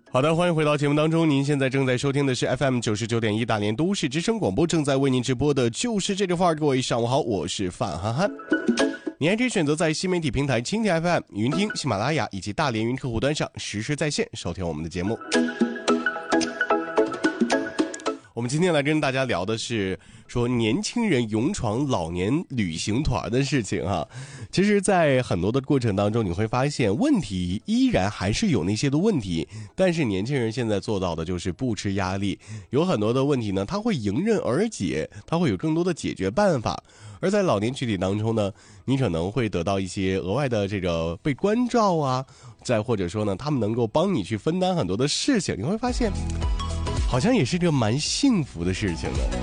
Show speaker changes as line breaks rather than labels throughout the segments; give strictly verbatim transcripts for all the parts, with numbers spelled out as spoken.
好的，欢迎回到节目当中，您现在正在收听的是 F M 九十九点一大连都市之声广播，正在为您直播的就是这句话。各位上午好，我是范憨憨。你还可以选择在新媒体平台蜻蜓 F M、云听、喜马拉雅以及大连云客户端上实时在线收听我们的节目。我们今天来跟大家聊的是说年轻人勇闯老年旅行团的事情哈。其实在很多的过程当中，你会发现问题依然还是有那些的问题，但是年轻人现在做到的就是不吃压力，有很多的问题呢他会迎刃而解，他会有更多的解决办法。而在老年群体当中呢，你可能会得到一些额外的这个被关照啊，再或者说呢他们能够帮你去分担很多的事情，你会发现好像也是个蛮幸福的事情的。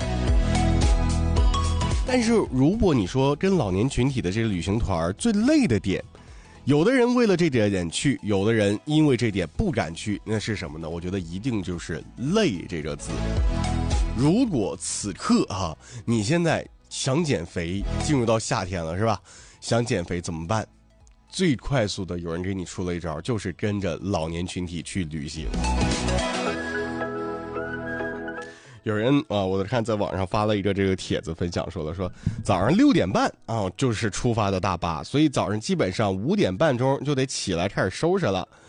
但是如果你说跟老年群体的这个旅行团最累的点，有的人为了这点去，有的人因为这点不敢去，那是什么呢？我觉得一定就是累这个字。如果此刻啊，你现在想减肥，进入到夏天了是吧？想减肥怎么办？最快速的有人给你出了一招，就是跟着老年群体去旅行。有人啊，我看在网上发了一个这个帖子分享，说了说早上六点半啊就是出发的大巴，所以早上基本上五点半钟就得起来开始收拾了。